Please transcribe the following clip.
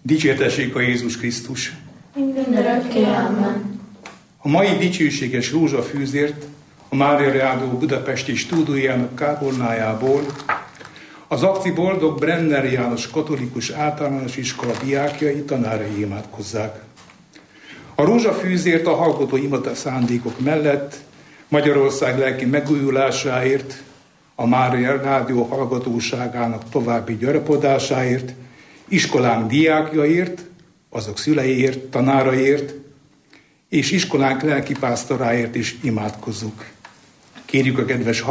Dicsértessék a Jézus Krisztus! Mindörökké, amen. A mai dicsőséges rózsafűzért a Mária Rádió budapesti stúdiójának kápolnájából az Akci Boldog Brenner János Katolikus Általános Iskola diákjai, tanárai imádkozzák. A rózsafűzért a hallgató imata szándékok mellett Magyarország lelki megújulásáért, a Mária Rádió hallgatóságának további gyarapodásáért, iskolánk diákjaért, azok szüleiért, tanáraiért, és iskolánk lelkipásztoráért is imádkozzuk. Kérjük a kedves